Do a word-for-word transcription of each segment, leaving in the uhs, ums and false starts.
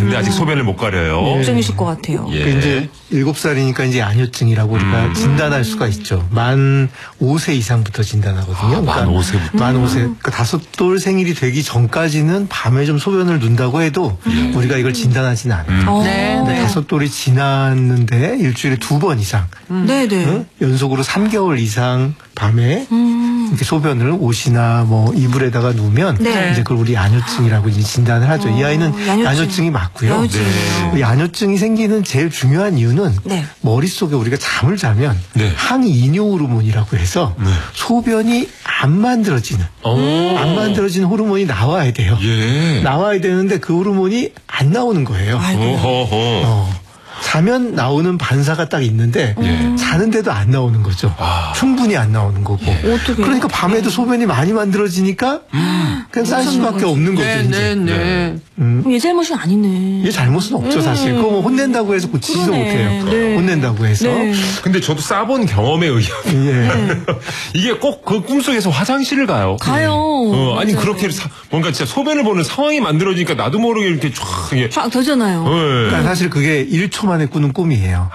근데 아직 소변을 못 가려요. 예. 걱정이실 것 같아요. 예. 그 이제 일곱 살이니까 이제 안효증이라고 우리가 음. 진단할 수가 있죠. 만 오 세 이상부터 진단하거든요. 아, 만 오 세부터. 만 오 세. 그러니까 다섯 돌 생일이 되기 전까지는 밤에 좀 소변을 눈다고 해도 음. 우리가 이걸 진단하지는 않아요. 음. 네. 네. 다섯 돌이 지났는데 일주일에 두 번 이상. 음. 네네. 응? 연속으로 삼 개월 이상 밤에 음. 이렇게 소변을 옷이나 뭐 이불에다가 누우면 네. 이제 그걸 우리 안효증이라고 이제 진단을 하죠. 어, 이 아이는 야뇨증. 야뇨증이 맞고요. 네. 야뇨증이 생기는 제일 중요한 이유는 네. 머릿속에 우리가 잠을 자면 네. 항이뇨 호르몬이라고 해서 네. 소변이 안 만들어지는 오. 안 만들어지는 호르몬이 나와야 돼요. 예. 나와야 되는데 그 호르몬이 안 나오는 거예요. 어. 자면 나오는 반사가 딱 있는데 예. 자는데도 안 나오는 거죠. 아. 충분히 안 나오는 거고. 예. 그러니까 밤에도 소변이 많이 만들어지니까 음. 그냥 쌀 수밖에 없는 거죠. 네, 이제. 네, 네. 음. 얘 잘못이 아니네. 얘 잘못은 없죠 사실. 그거 뭐 혼낸다고 해서 고치지도 그러네. 못해요. 네. 혼낸다고 해서. 네. 근데 저도 싸본 경험에 의하면 예. 이게 꼭 그 꿈속에서 화장실을 가요. 가요. 어, 아니 그렇게 사, 뭔가 진짜 소변을 보는 상황이 만들어지니까 나도 모르게 이렇게 쫙 이게 쫙 되잖아요. 네. 그러니까 사실 그게 일 초 만에 꾸는 꿈이에요.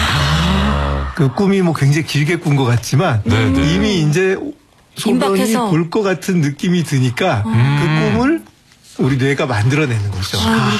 아. 그 꿈이 뭐 굉장히 길게 꾼 것 같지만 네네. 이미 이제 소변이 볼 것 같은 느낌이 드니까 음. 그 꿈을 우리 뇌가 만들어내는 거죠.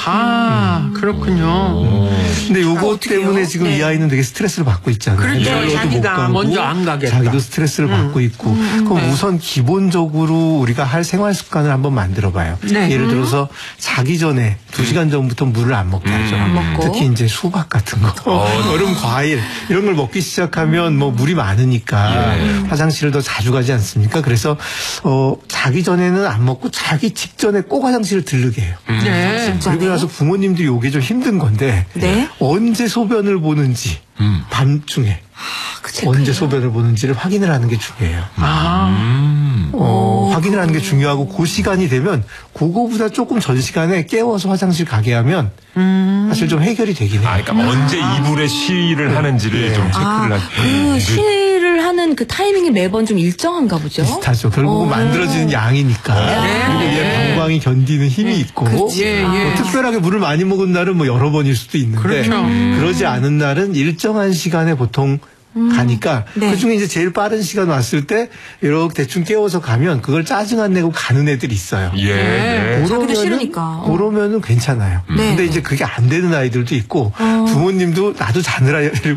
아, 음. 그렇군요. 음. 근데 요거 때문에 지금 네. 이 아이는 되게 스트레스를 받고 있잖아요. 그렇죠. 자기가 먼저 안 가겠다. 자기도 스트레스를 음. 받고 있고. 음. 그럼 네. 우선 기본적으로 우리가 할 생활 습관을 한번 만들어봐요. 네. 예를 들어서 자기 전에 두 시간 전부터 물을 안 먹게 하죠. 안 먹고. 특히 이제 수박 같은 거, 어. 얼음 과일 이런 걸 먹기 시작하면 뭐 물이 많으니까 예. 화장실을 더 자주 가지 않습니까? 그래서 어, 자기 전에는 안 먹고 자기 직전에 꼭 화장실을 들르게 해요. 네. 그리고 나서 부모님들이 요게 좀 힘든 건데 네? 언제 소변을 보는지 음. 밤중에 아, 언제 소변을 보는지를 확인을 하는 게 중요해요. 아. 음. 어, 확인을 하는 게 중요하고 그 시간이 되면 그거보다 조금 전 시간에 깨워서 화장실 가게 하면 음. 사실 좀 해결이 되긴 해요. 아, 그러니까 아. 언제 이불에 쉬를 네. 하는지를 네. 좀 체크를 아, 하게. 그 쉬를 하는 그 타이밍이 매번 좀 일정한가 보죠? 비슷하죠. 결국은 오. 만들어지는 양이니까. 네. 그리고 얘 네. 방광이 견디는 힘이 네. 있고. 예, 예. 뭐 특별하게 물을 많이 먹은 날은 뭐 여러 번일 수도 있는데 그렇죠. 음. 그러지 않은 날은 일정한 시간에 보통 음. 가니까 네. 그중에 이제 제일 빠른 시간 왔을 때 이렇게 대충 깨워서 가면 그걸 짜증 안 내고 가는 애들이 있어요. 예. 네. 자기도 싫으니까. 그러면은 괜찮아요. 네. 근데 이제 그게 안 되는 아이들도 있고 어. 부모님도 나도 자느라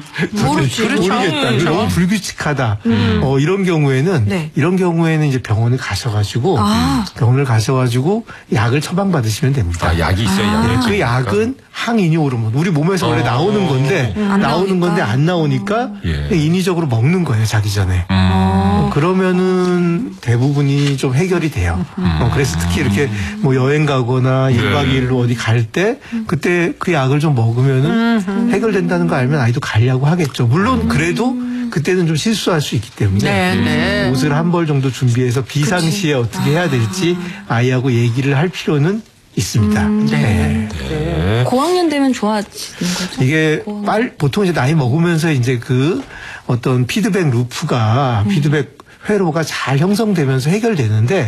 모르지. 모르겠다. 그렇죠. 너무 불규칙하다. 음. 어, 이런 경우에는 네. 이런 경우에는 이제 병원을 가셔가지고 아. 병원을 가셔가지고 약을 처방 받으시면 됩니다. 아, 약이 있어요. 아. 네, 그 약은 항이뇨 호르몬. 우리 몸에서 원래 어. 나오는 건데 음, 나오는 나오니까. 건데 안 나오니까 예. 인위적으로 먹는 거예요, 자기 전에. 음. 그러면은 대부분이 좀 해결이 돼요. 음. 어, 그래서 특히 이렇게 뭐 여행 가거나 일 박 이 일로 어디 갈 때 그때 그 약을 좀 먹으면은 음. 해결된다는 거 알면 아이도 가려고 하겠죠. 물론 그래도 그때는 좀 실수할 수 있기 때문에 네, 네. 옷을 한 벌 정도 준비해서 비상시에 그치. 어떻게 해야 될지 아이하고 얘기를 할 필요는 있습니다. 음, 네. 네. 네. 고학년 되면 좋아지는 거죠? 이게 빨, 보통 이제 나이 먹으면서 이제 그 어떤 피드백 루프가, 음. 피드백 회로가 잘 형성되면서 해결되는데,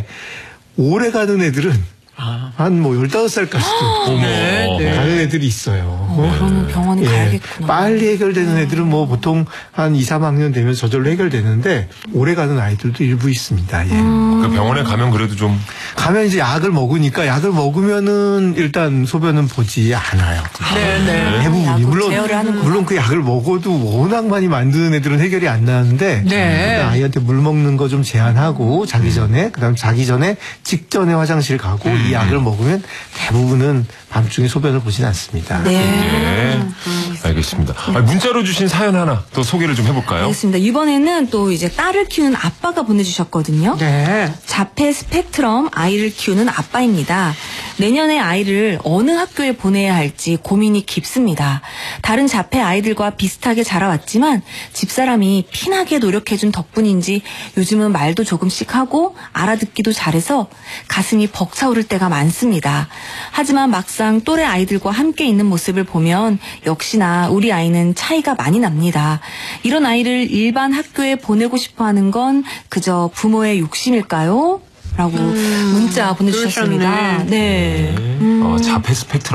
오래 가는 애들은 아. 한 뭐 열다섯 살까지도 네, 네. 가는 애들이 있어요. 어, 그러면 병원에 예. 가야겠구나. 빨리 해결되는 애들은 뭐 보통 한 이, 삼 학년 되면 저절로 해결되는데 오래 가는 아이들도 일부 있습니다. 예. 음. 그 병원에 가면 그래도 좀 가면 이제 약을 먹으니까 약을 먹으면은 일단 소변은 보지 않아요. 네, 네. 대부분이 물론 물론 그 약을 먹어도 워낙 많이 만드는 애들은 해결이 안 나는데 네. 아이한테 물 먹는 거 좀 제한하고 자기 전에 그다음 자기 전에 직전에 화장실 가고 음. 이 약을 먹으면 대부분은 밤중에 소변을 보지는 않습니다. 네. 네. 음. 알겠습니다. 아, 문자로 주신 사연 하나 또 소개를 좀 해볼까요? 알겠습니다. 이번에는 또 이제 딸을 키우는 아빠가 보내주셨거든요. 네. 자폐 스펙트럼 아이를 키우는 아빠입니다. 내년에 아이를 어느 학교에 보내야 할지 고민이 깊습니다. 다른 자폐 아이들과 비슷하게 자라왔지만 집사람이 피나게 노력해준 덕분인지 요즘은 말도 조금씩 하고 알아듣기도 잘해서 가슴이 벅차오를 때가 많습니다. 하지만 막상 또래 아이들과 함께 있는 모습을 보면 역시나 우리 아이는 차이가 많이 납니다. 이런 아이를 일반 학교에 보내고 싶어하는 건 그저 부모의 욕심일까요? 라고 음, 문자 보내주셨습니다. 그러셨네. 네. 네. 음. 어, 자폐 스펙트럼